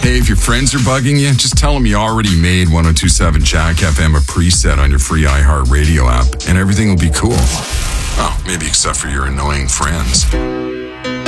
Hey, if your friends are bugging you, just tell them you already made 102.7 Jack FM a preset on your free iHeartRadio app, and everything will be cool. Oh, maybe except for your annoying friends.